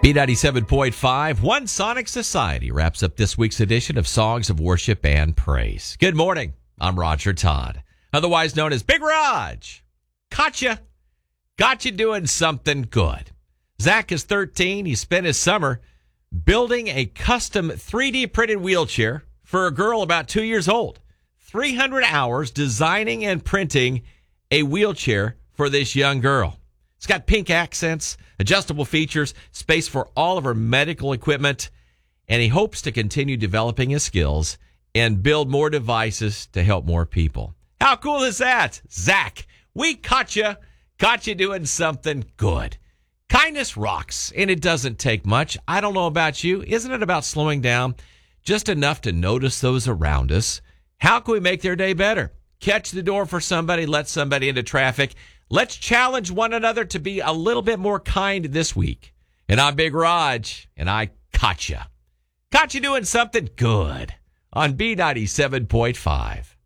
B97.5, One Sonic Society wraps up this week's edition of Songs of Worship and Praise. Good morning. I'm Roger Todd, otherwise known as Big Raj. Caught you doing something good. Zach is 13. He spent his summer building a custom 3D printed wheelchair for a girl about 2 years old. 300 hours designing and printing a wheelchair for this young girl. It's got pink accents, adjustable features, space for all of her medical equipment, and he hopes to continue developing his skills and build more devices to help more people. How cool is that? Zach, we caught you doing something good. Kindness rocks, and it doesn't take much. I don't know about you. Isn't it about slowing down just enough to notice those around us? How can we make their day better? Catch the door for somebody, let somebody into traffic. Let's challenge one another to be a little bit more kind this week. And I'm Big Raj, and I caught you. Caught you doing something good on B97.5.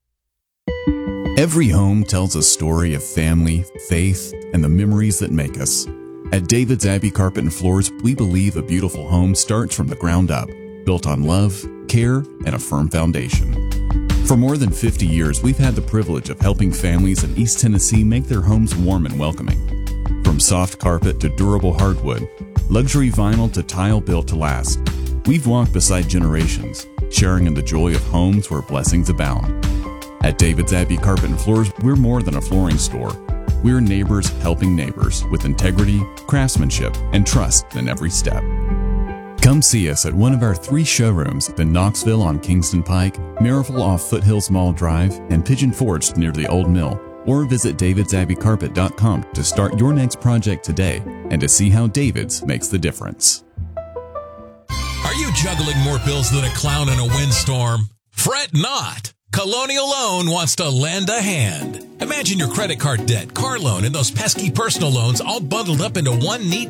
Every home tells a story of family, faith, and the memories that make us. At David's Abbey Carpet and Floors, we believe a beautiful home starts from the ground up, built on love, care, and a firm foundation. For more than 50 years, we've had the privilege of helping families in East Tennessee make their homes warm and welcoming. From soft carpet to durable hardwood, luxury vinyl to tile built to last, we've walked beside generations, sharing in the joy of homes where blessings abound. At David's Abbey Carpet and Floors, we're more than a flooring store. We're neighbors helping neighbors with integrity, craftsmanship, and trust in every step. Come see us at one of our 3 showrooms in Knoxville on Kingston Pike, Maryville off Foothills Mall Drive, and Pigeon Forge near the Old Mill. Or visit davidsabbeycarpet.com to start your next project today and to see how David's makes the difference. Are you juggling more bills than a clown in a windstorm? Fret not. Colonial Loan wants to lend a hand. Imagine your credit card debt, car loan, and those pesky personal loans all bundled up into one neat